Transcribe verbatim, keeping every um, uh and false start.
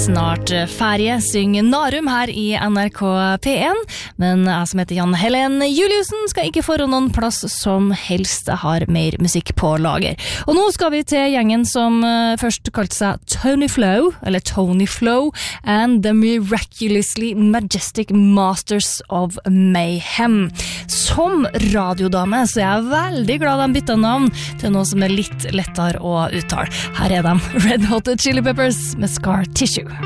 snart ferie, synger Narum her i N R K P en, men jeg som heter Jan Helen Juliussen skal ikke få noen plass som helst har mer musikk på lager. Og nå skal vi til gjengen som først kalte seg Tony Flow, eller Tony Flow, and the Miraculously Majestic Masters of Mayhem. Som radiodame så er jeg veldig glad de bytta navn til noe som er litt lettere å uttale. Her er de, Red Hot Chili Peppers med Scar Tissue.